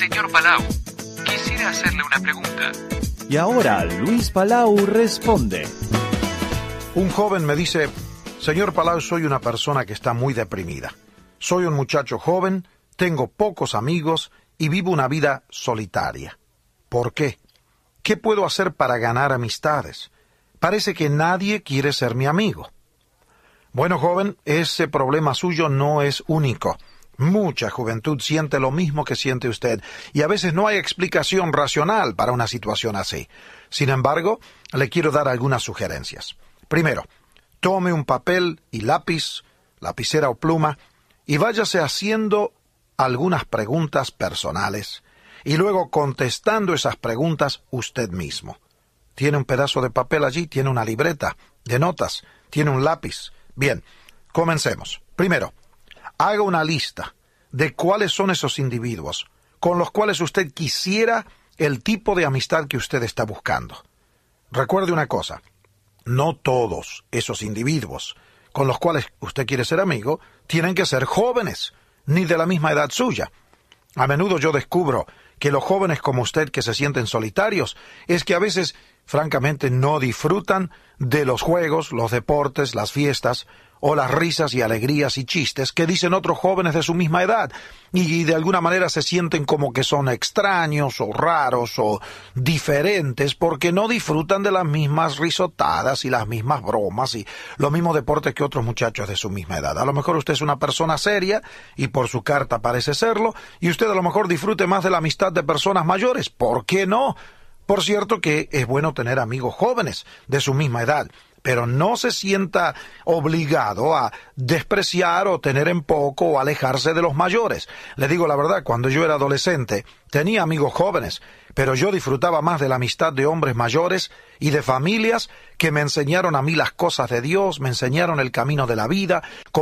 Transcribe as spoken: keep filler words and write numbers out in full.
Señor Palau, quisiera hacerle una pregunta. Y ahora Luis Palau responde. Un joven me dice: señor Palau, soy una persona que está muy deprimida. Soy un muchacho joven, tengo pocos amigos y vivo una vida solitaria. ¿Por qué? ¿Qué puedo hacer para ganar amistades? Parece que nadie quiere ser mi amigo. Bueno, joven, ese problema suyo no es único. Mucha juventud siente lo mismo que siente usted, y a veces no hay explicación racional para una situación así. Sin embargo, le quiero dar algunas sugerencias. Primero, tome un papel y lápiz, lapicera o pluma, y váyase haciendo algunas preguntas personales, y luego contestando esas preguntas usted mismo. ¿Tiene un pedazo de papel allí? ¿Tiene una libreta de notas? ¿Tiene un lápiz? Bien, comencemos. Primero, haga una lista de cuáles son esos individuos con los cuales usted quisiera el tipo de amistad que usted está buscando. Recuerde una cosa, no todos esos individuos con los cuales usted quiere ser amigo tienen que ser jóvenes, ni de la misma edad suya. A menudo yo descubro que los jóvenes como usted que se sienten solitarios es que a veces, francamente, no disfrutan de los juegos, los deportes, las fiestas, o las risas y alegrías y chistes que dicen otros jóvenes de su misma edad, y de alguna manera se sienten como que son extraños o raros o diferentes porque no disfrutan de las mismas risotadas y las mismas bromas y los mismos deportes que otros muchachos de su misma edad. A lo mejor usted es una persona seria y por su carta parece serlo, y usted a lo mejor disfrute más de la amistad de personas mayores. ¿Por qué no? Por cierto que es bueno tener amigos jóvenes de su misma edad, pero no se sienta obligado a despreciar o tener en poco o alejarse de los mayores. Le digo la verdad, cuando yo era adolescente tenía amigos jóvenes, pero yo disfrutaba más de la amistad de hombres mayores y de familias que me enseñaron a mí las cosas de Dios, me enseñaron el camino de la vida,